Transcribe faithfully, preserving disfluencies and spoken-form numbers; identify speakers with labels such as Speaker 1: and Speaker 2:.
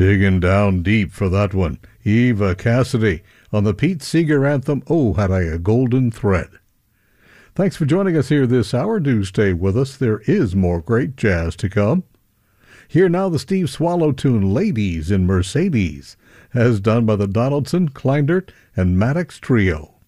Speaker 1: Digging down deep for that one. Eva Cassidy on the Pete Seeger anthem, Oh, Had I a Golden Thread. Thanks for joining us here this hour. Do stay with us. There is more great jazz to come. Here now the Steve Swallow tune, Ladies in Mercedes, as done by the Donaldson, Kleindert, and Maddox Trio.